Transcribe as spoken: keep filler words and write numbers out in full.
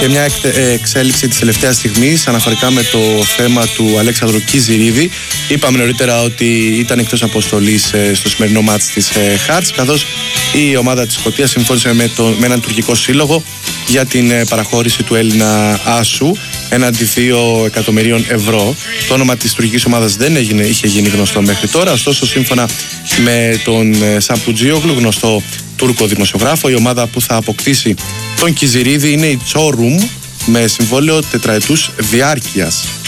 Και μια εξέλιξη της τελευταίας στιγμής αναφορικά με το θέμα του Αλέξανδρου Κιζιρίδη. Είπαμε νωρίτερα ότι ήταν εκτός αποστολής στο σημερινό μάτς της Hearts, καθώς η ομάδα της Σκωτίας συμφώνησε με, το, με έναν τουρκικό σύλλογο για την παραχώρηση του Έλληνα άσου έναντι δύο εκατομμυρίων ευρώ. Το όνομα της τουρκικής ομάδας δεν έγινε, είχε γίνει γνωστό μέχρι τώρα, ωστόσο σύμφωνα με τον Σαμπουτζίογλου, γνωστό Τούρκο δημοσιογράφο, η ομάδα που θα αποκτήσει τον Κιζιρίδη είναι η Çorum με συμβόλαιο τετραετούς διάρκειας.